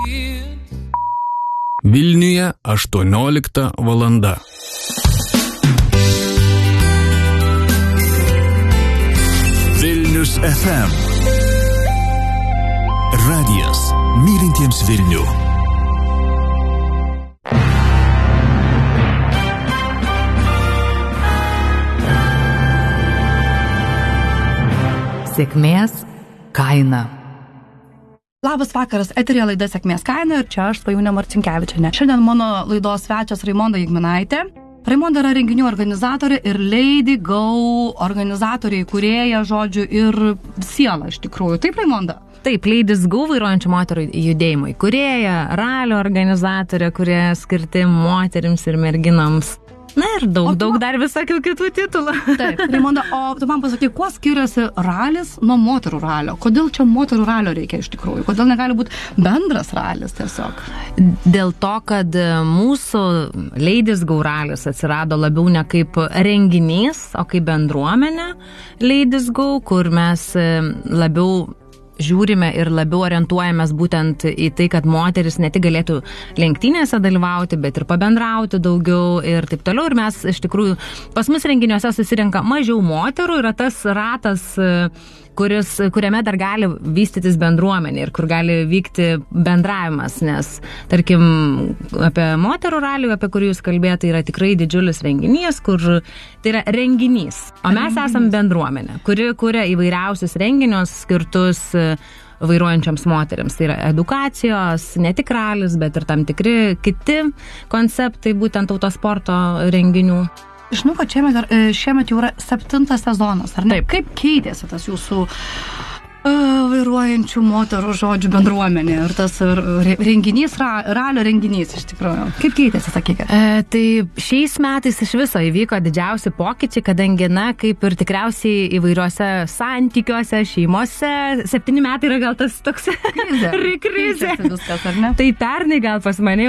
Vilniuje 18 valanda. Vilnius FM. Radijas mylintiems Vilnių. Sėkmės kaina. Labas vakaras, eterija laida Sėkmės kaina ir čia aš Svajūnė Marcinkevičienė. Šiandien mano laidos svečias Raimonda Jigminaitė. Raimonda yra renginių organizatorė ir Lady Go organizatorė, įkūrėja, žodžiu, ir siela iš tikrųjų. Taip, Raimonda? Taip, Ladies Go vairuojančių moterų judėjimo įkūrėja, ralio organizatorė, kurie skirti moterims ir merginams. Na ir daug dar visokių kitų titulų. Taip, Raimonda, o tu man pasakyk, kuo skiriasi ralis nuo moterų ralio? Kodėl čia moterų ralio reikia iš tikrųjų? Kodėl negali būti bendras ralis tiesiog? Dėl to, kad mūsų Ladies Go ralis atsirado labiau ne kaip renginys, o kaip bendruomenė Ladies Go, kur mes labiau žiūrime ir labiau orientuojamės būtent į tai, kad moteris ne tik galėtų lenktynėse dalyvauti, bet ir pabendrauti daugiau ir taip toliau. Ir mes iš tikrųjų, pas mus renginiuose susirenka mažiau moterų, yra tas ratas, kuriame dar gali vystytis bendruomenė ir kur gali vykti bendravimas, nes, tarkim, apie moterų ralį, apie kurį jūs kalbėjote, yra tikrai didžiulis renginys, kur tai yra renginys, o mes esam bendruomenė, kuri kuria įvairiausius renginius skirtus vairuojančioms moteriams. Tai yra edukacijos, ne tik ralis, bet ir tam tikri kiti konceptai, būtent autosporto renginių. Žinau, kad šiemet jau yra 7 sezonas, ar ne? Taip. Kaip keitėsi tas jūsų vairuojančių moterų žodžių bendruomenė ir tas renginys, ralio renginys iš tikrųjų? Kaip keitėsi, sakykite? Tai šiais metais iš viso įvyko didžiausi pokyčiai, kadangi, kaip ir tikriausiai įvairiuose santykiuose, šeimose, 7 metai yra gal tas toks krizė. Viskas, ar ne? Tai pernai gal pas mane